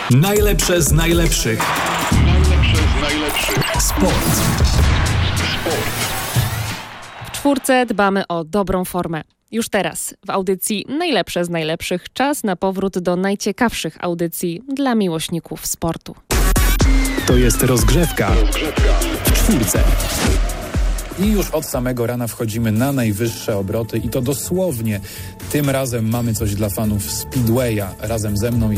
Najlepsze z najlepszych. Sport. W czwórce dbamy o dobrą formę. Już teraz w audycji Najlepsze z najlepszych czas na powrót do najciekawszych audycji dla miłośników sportu. To jest rozgrzewka w czwórce. I już od samego rana wchodzimy na najwyższe obroty i to dosłownie. Tym razem mamy coś dla fanów Speedwaya. Razem ze mną